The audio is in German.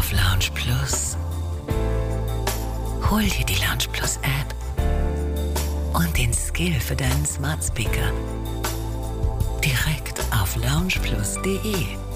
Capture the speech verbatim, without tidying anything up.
auf Lounge Plus. Hol dir die Lounge Plus App und den Skill für deinen Smart Speaker direkt auf lounge plus punkt de.